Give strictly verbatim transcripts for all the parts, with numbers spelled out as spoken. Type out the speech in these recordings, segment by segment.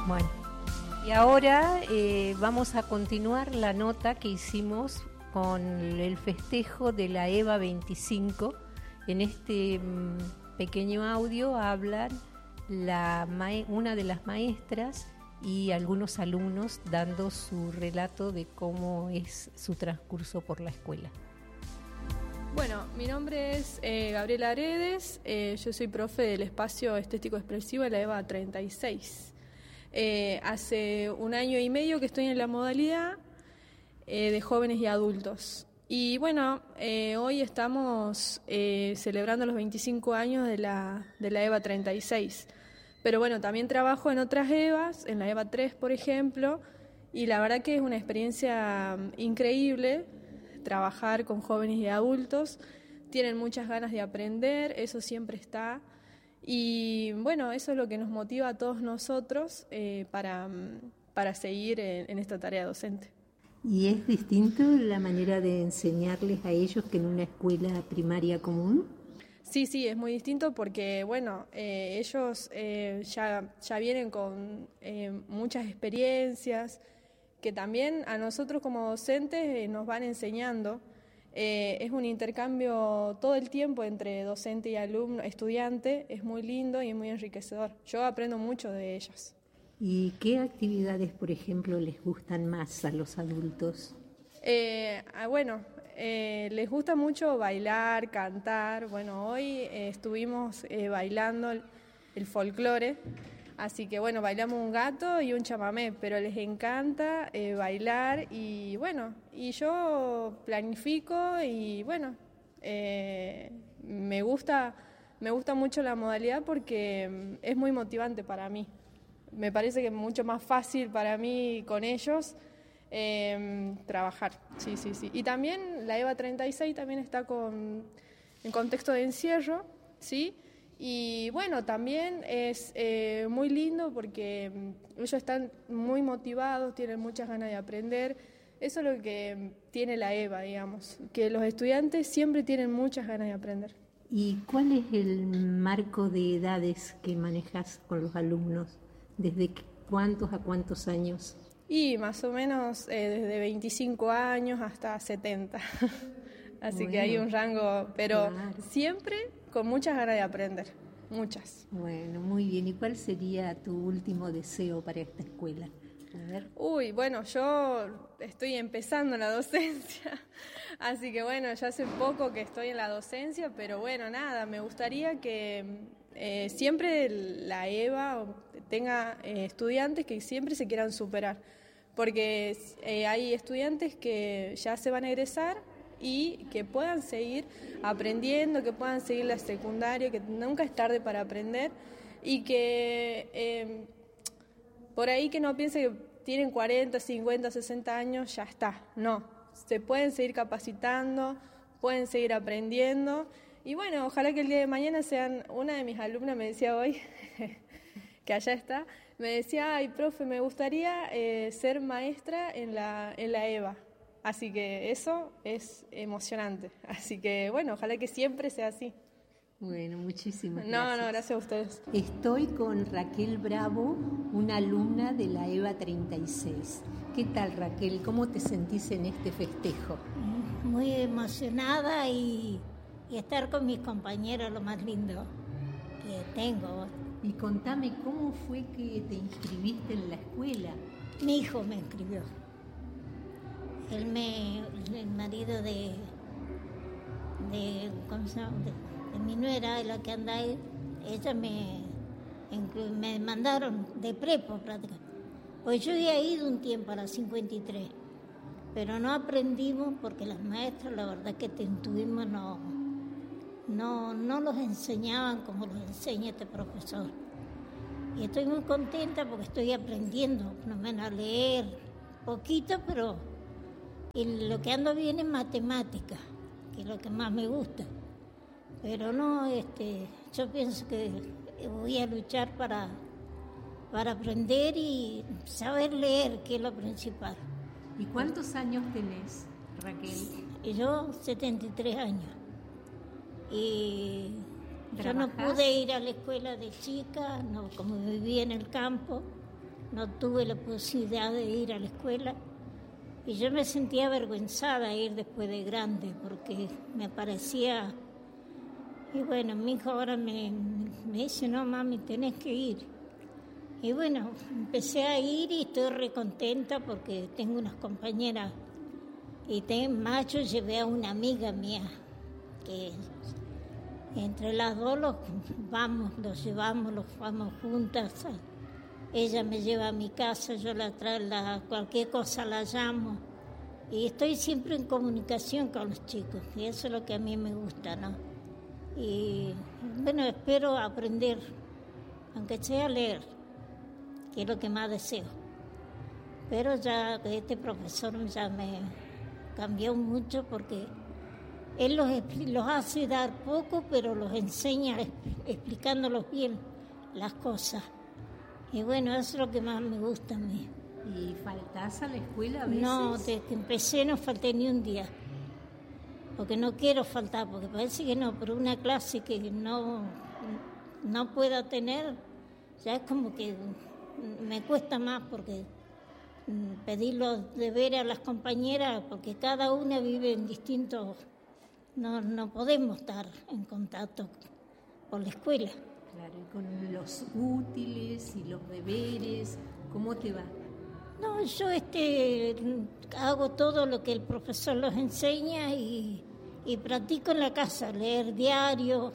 Bueno, y ahora eh, vamos a continuar la nota que hicimos con el festejo de la EVA veinticinco. En este mmm, pequeño audio hablan la ma- una de las maestras y algunos alumnos dando su relato de cómo es su transcurso por la escuela. Bueno, mi nombre es eh, Gabriela Aredes, eh, yo soy profe del espacio estético expresivo de la EVA treinta y seis. Eh, hace un año y medio que estoy en la modalidad eh, de jóvenes y adultos. Y bueno, eh, hoy estamos eh, celebrando los veinticinco años de la, de la EVA treinta y seis. Pero bueno, también trabajo en otras EVAs, en la EVA tres, por ejemplo, y la verdad que es una experiencia increíble trabajar con jóvenes y adultos. Tienen muchas ganas de aprender, eso siempre está. Y bueno, eso es lo que nos motiva a todos nosotros eh, para, para seguir en, en esta tarea docente. ¿Y es distinto la manera de enseñarles a ellos que en una escuela primaria común? Sí, sí, es muy distinto porque, bueno, eh, ellos eh, ya, ya vienen con eh, muchas experiencias que también a nosotros como docentes eh, nos van enseñando. Eh, es un intercambio todo el tiempo entre docente y alumno, estudiante, es muy lindo y muy enriquecedor. Yo aprendo mucho de ellas. ¿Y qué actividades, por ejemplo, les gustan más a los adultos? Eh, bueno, eh, les gusta mucho bailar, cantar. Bueno, hoy eh, estuvimos eh, bailando el, el folclore, así que bueno, bailamos un gato y un chamamé, pero les encanta eh, bailar y bueno, y yo planifico y bueno, eh, me gusta, me gusta mucho la modalidad porque es muy motivante para mí. Me parece que es mucho más fácil para mí con ellos eh, trabajar, sí, sí, sí. Y también la EVA treinta y seis también está con, en contexto de encierro, ¿sí? Y bueno, también es eh, muy lindo porque ellos están muy motivados, tienen muchas ganas de aprender. Eso es lo que tiene la EVA, digamos, que los estudiantes siempre tienen muchas ganas de aprender. ¿Y cuál es el marco de edades que manejas con los alumnos? ¿Desde cuántos a cuántos años? Y más o menos eh, desde veinticinco años hasta setenta. Así bueno, que hay un rango, pero claro, siempre con muchas ganas de aprender, muchas. Bueno, muy bien. ¿Y cuál sería tu último deseo para esta escuela? A ver. Uy, bueno, yo estoy empezando en la docencia, así que bueno, ya hace poco que estoy en la docencia, pero bueno, nada, me gustaría que eh, siempre la EVA tenga eh, estudiantes que siempre se quieran superar, porque eh, hay estudiantes que ya se van a egresar y que puedan seguir aprendiendo, que puedan seguir la secundaria, que nunca es tarde para aprender y que eh, por ahí que no piense que tienen cuarenta, cincuenta, sesenta años, ya está. No, se pueden seguir capacitando, pueden seguir aprendiendo y bueno, ojalá que el día de mañana sean, una de mis alumnas me decía hoy, que allá está, me decía, ay, profe, me gustaría eh, ser maestra en la, en la EVA. Así que eso es emocionante. Así que bueno, ojalá que siempre sea así. Bueno, muchísimas no, gracias. No, no, gracias a ustedes. Estoy con Raquel Bravo, una alumna de la EVA treinta y seis. ¿Qué tal, Raquel? ¿Cómo te sentís en este festejo? Muy emocionada y, y estar con mis compañeros, lo más lindo que tengo. Y contame, ¿cómo fue que te inscribiste en la escuela? Mi hijo me inscribió. Él me, el marido de, de, ¿cómo se llama? de, de mi nuera, la que anda ahí, ella me, me mandaron de prepo prácticamente. Pues yo había ido un tiempo a la cincuenta y tres, pero no aprendimos porque las maestras, la verdad que tuvimos, no, no, no los enseñaban como los enseña este profesor. Y estoy muy contenta porque estoy aprendiendo, por lo menos a leer poquito, pero y lo que ando bien es matemática, que es lo que más me gusta. Pero no, este, yo pienso que voy a luchar para, para aprender y saber leer, que es lo principal. ¿Y cuántos años tenés, Raquel? Y yo, setenta y tres años. Y yo no ¿Trabajás? pude ir a la escuela de chica, no, como vivía en el campo, no tuve la posibilidad de ir a la escuela y yo me sentía avergonzada de ir después de grande porque me parecía... Y bueno, mi hijo ahora me, me dice, no mami, tenés que ir. Y bueno, empecé a ir y estoy recontenta porque tengo unas compañeras. Y en mayo llevé a una amiga mía, que entre las dos los vamos, los llevamos, los vamos juntas. Ella me lleva a mi casa, yo la traigo, la, cualquier cosa la llamo. Y estoy siempre en comunicación con los chicos, y eso es lo que a mí me gusta, ¿no? Y bueno, espero aprender, aunque sea leer, que es lo que más deseo. Pero ya este profesor ya me cambió mucho porque él los, los hace dar poco, pero los enseña explicándolos bien las cosas. Y bueno, eso es lo que más me gusta a mí. ¿Y faltás a la escuela a veces? No, desde que empecé no falté ni un día. Porque no quiero faltar, porque parece que no, pero una clase que no, no pueda tener, ya es como que me cuesta más, porque pedir los deberes a las compañeras, porque cada una vive en distintos, no, no podemos estar en contacto con la escuela. Claro, y con los útiles y los deberes, ¿cómo te va? No, yo este hago todo lo que el profesor los enseña y, y practico en la casa, leer diario,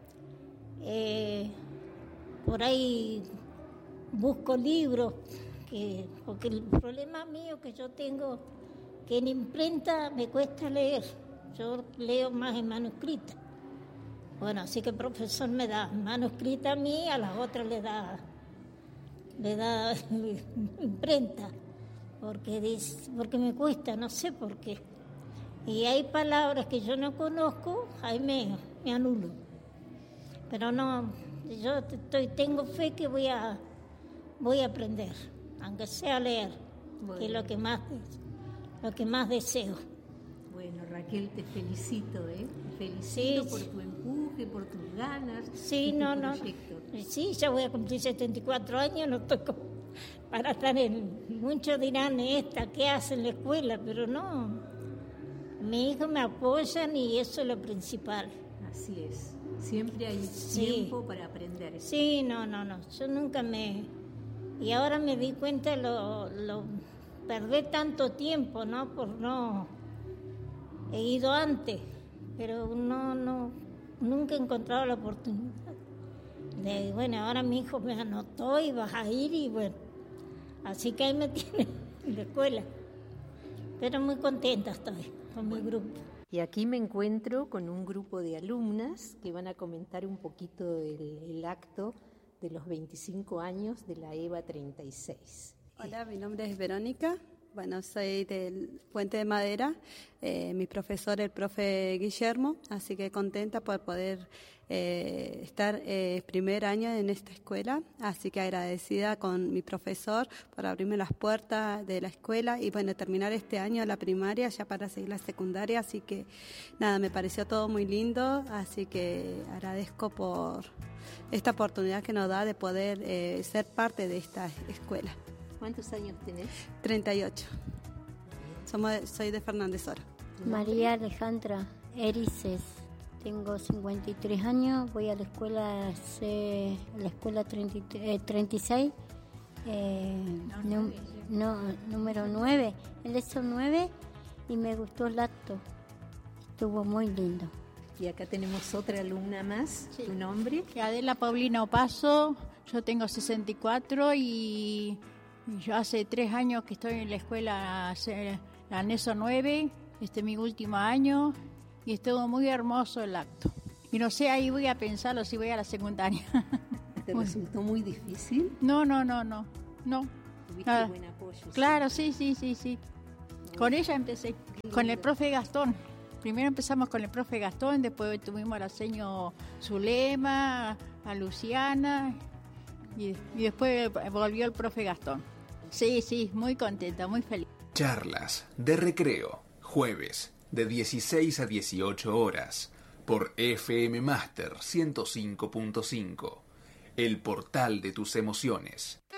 eh, por ahí busco libros, que, porque el problema mío que yo tengo, que en imprenta me cuesta leer, yo leo más en manuscrita. Bueno, así que el profesor me da manuscrita a mí, a las otras le da... le da imprenta, porque, dice, porque me cuesta, no sé por qué. Y hay palabras que yo no conozco, ahí me, me anulo. Pero no, yo estoy, tengo fe que voy a, voy a aprender, aunque sea leer, bueno, que es lo que más, lo que más deseo. Bueno, Raquel, te felicito, ¿eh? Te felicito sí, por tu empuje, por tus ganas. Sí, no, no. Sí, ya voy a cumplir setenta y cuatro años, no estoy para estar en... Muchos dirán, esta, ¿qué hace en la escuela? Pero no, mi hijo me apoyan y eso es lo principal. Así es, siempre hay sí. tiempo para aprender. Sí, no, no, no, yo nunca me... Y ahora me di cuenta, lo, lo perdí tanto tiempo, ¿no? Por no... He ido antes, pero no, no, nunca he encontrado la oportunidad. De, bueno, ahora mi hijo me anotó y vas a ir y bueno, así que ahí me tiene en la escuela. Pero muy contenta estoy con mi grupo. Y aquí me encuentro con un grupo de alumnas que van a comentar un poquito el, el acto de los veinticinco años de la EVA treinta y seis. Hola, mi nombre es Verónica. Bueno, soy del Puente de Madera, eh, mi profesor el profe Guillermo, así que contenta por poder eh, estar eh, primer año en esta escuela, así que agradecida con mi profesor por abrirme las puertas de la escuela y bueno, terminar este año la primaria ya para seguir la secundaria, así que nada, me pareció todo muy lindo, así que agradezco por esta oportunidad que nos da de poder eh, ser parte de esta escuela. ¿Cuántos años tenés? treinta y ocho. Somos, soy de Fernández Oro. María Alejandra Erices. Tengo cincuenta y tres años. Voy a la escuela, hace, la escuela treinta y, eh, treinta y seis. Eh, no, no, número nueve. El ESO nueve y me gustó el acto. Estuvo muy lindo. Y acá tenemos otra alumna más. Sí. ¿Tu nombre? Adela Paulina Opaso. Yo tengo sesenta y cuatro y... Yo hace tres años que estoy en la escuela, la ESO nueve, este es mi último año y estuvo muy hermoso el acto. Y no sé, ahí voy a pensarlo si voy a la secundaria. ¿Te resultó muy difícil? No, no, no, no, no. ¿Tuviste ah, buen apoyo? Claro, sí, sí, sí, sí. Con ella empecé, con el profe Gastón. Primero empezamos con el profe Gastón, después tuvimos a la seño Zulema, a Luciana... Y, y después volvió el profe Gastón. Sí, sí, muy contenta, muy feliz. Charlas de recreo, jueves, de dieciséis a dieciocho horas, por F M Master ciento cinco punto cinco, el portal de tus emociones.